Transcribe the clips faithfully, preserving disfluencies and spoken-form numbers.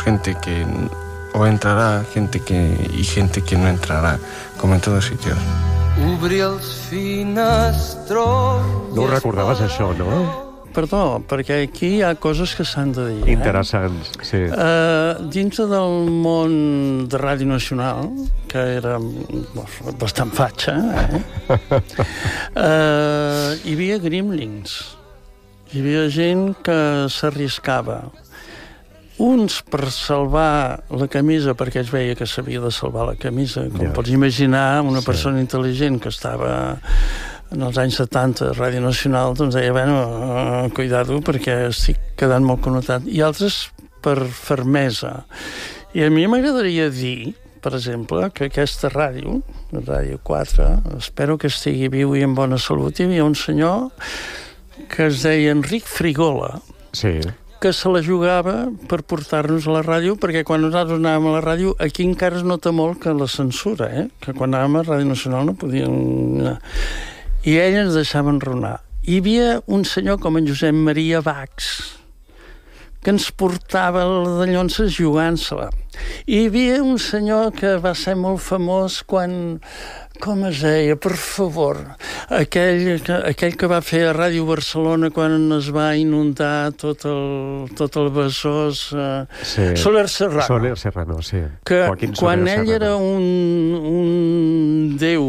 gente que o entrará, gente que y gente que no entrará, como en todos sitios. No ho recordaves, això, no? Perdó, perquè aquí hi ha coses que s'han de dir. Interessants, eh? sí. Uh, dintre del món de Ràdio Nacional, que era bastant fatxa, eh? uh, hi havia grimlings. Hi havia gent que s'arriscava. Uns per salvar la camisa, perquè es veia que s'havia de salvar la camisa. Com yeah. pots imaginar, una sí. persona intel·ligent que estava en els anys setanta a Ràdio Nacional, doncs deia, bueno, uh, cuidado, perquè estic quedant molt connotat. I altres per fermesa. I a mi m'agradaria dir, per exemple, que aquesta ràdio, la Ràdio quatre, espero que estigui viu i en bona salut, hi havia un senyor que es deia Enric Frigola, sí. que se la jugava per portar-nos a la ràdio, perquè quan nosaltres anàvem a la ràdio, aquí encara es nota molt que la censura, eh? que quan anàvem a Ràdio Nacional no podien... I ell ens deixava enronar. Hi havia un senyor com en Josep Maria Bax, que ens portava la dallonses jugant-se-la. Hi havia un senyor que va ser molt famós quan... Com es deia? Per favor. Aquell que, aquell que va fer a Ràdio Barcelona quan es va inundar tot el, tot el Besòs. Uh, sí. Soler Serrano. Soler Serrano, sí. Que Joaquín quan Soler ell Serrano. era un, un déu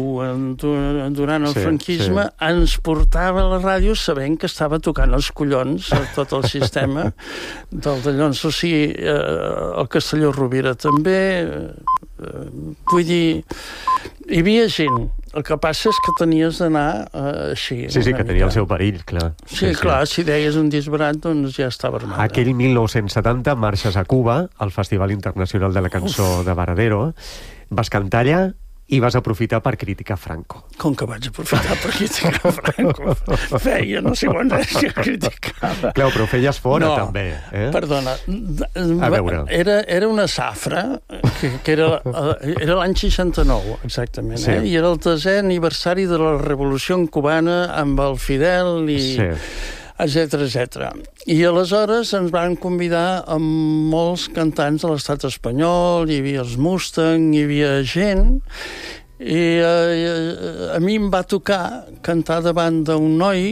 durant el sí, franquisme, sí. ens portava a la ràdio sabent que estava tocant els collons a tot el sistema del Dallons. O sigui, uh, el Castelló Rovira també... Uh, vull dir... Hi havia gent. El que passa és que tenies d'anar uh, així. Sí, sí, que mica. tenia el seu perill, clar. Sí, sí, clar, sí. Si deies un disbarat, doncs ja estava armada. Aquell mil nou-cents setanta marxes a Cuba, al Festival Internacional de la Cançó Uf. de Varadero, vas cantar allà i vas aprofitar per criticar Franco. Com que vaig aprofitar per criticar Franco? Feia no sé quant res que criticava. Clar, però ho feies fora, no, també. Eh? Perdona. A veure. Era, era una safra, que, que era, era l'any seixanta-nou, exactament, sí. eh? I era el desè aniversari de la Revolució Cubana amb el Fidel i... Sí. etcètera, etcètera. I aleshores ens van convidar amb molts cantants de l'estat espanyol, hi havia els Mustang, hi havia gent, i eh, a mi em va tocar cantar davant d'un noi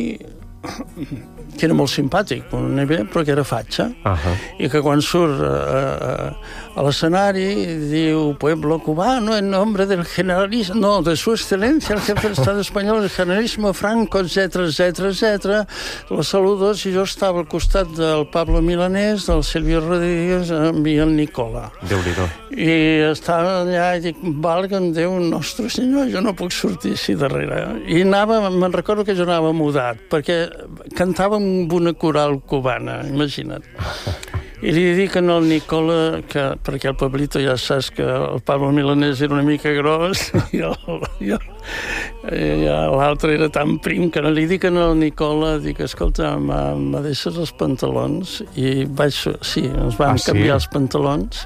que era molt simpàtic, però que era fatxa, uh-huh. i que quan surt uh, a l'escenari diu pueblo cubano en nombre del generalismo, no, de su excelencia el jefe del Estado español, el generalismo Franco, etcètera, etcètera, etcètera. La saludos i jo estava al costat del Pablo Milanés, del Silvio Rodríguez i el Nicola. Déu-n'hi-do. I estava allà i dic, valga'm Déu, nostre senyor, jo no puc sortir així darrere. I anava, me'n recordo que jo anava mudat, perquè cantava amb una coral cubana, imagina't. I li dic al Nicola, que, perquè el Pablito ja saps que el Pablo Milanés era una mica gros, i, el, i, el, i l'altre era tan prim, que no li dic al Nicola, dic, escolta, me deixes els pantalons? I vaig, sí, ens van ah, canviar sí? els pantalons,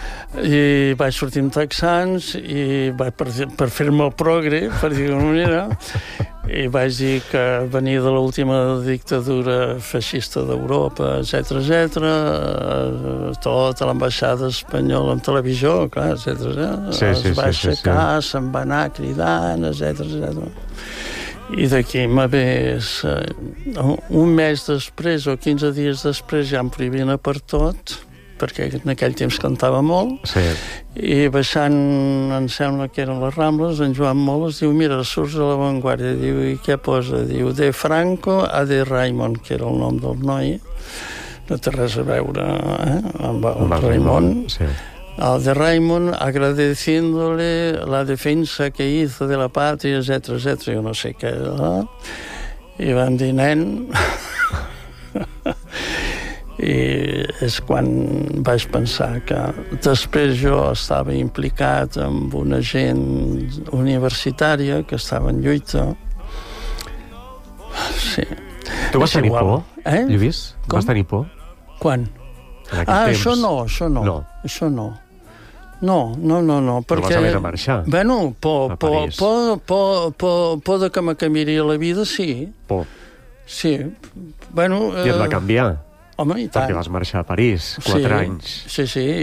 i vaig sortir amb texans i vaig per, per fer-me el progre, per dir-ho d'una manera, i vaig dir que venia de l'última dictadura feixista d'Europa, etcètera, etcètera, tota l'ambaixada espanyola en televisió, clar, etcètera, sí, es sí, va sí, aixecar, sí, sí. se'n va anar cridant, etcètera, etcètera. I d'aquí m'hagués... Un mes després o quinze dies després ja em prohibien per tot, perquè en aquell temps cantava molt, sí. i baixant, em sembla que eren les Rambles, en Joan Moles diu, mira, surts a l'avantguàrdia, diu, i què posa? Diu, de Franco a de Raimon, que era el nom del noi, no té res a veure eh, amb el, amb el Raimon. Sí. El de Raimon, agradeciéndole la defensa que hizo de la patria, etcètera, etcètera, jo no sé què, eh? I van dir, nen... I és quan vaig pensar que després jo estava implicat amb una gent universitària que estava en lluita. Sí. Tu vas tenir por, eh? Lluís? Com? Vas tenir por? Quan? Ah, temps. Això no, això no. no. Això no. No, no, no, no, perquè... Però vas haver de marxar. Bueno, por, por, por, por, por, por de que me canviaria la vida, sí. Por. Sí. Bueno... I et va canviar? Home, i tant. Perquè vas marxar a París, quatre sí, anys. Sí, sí,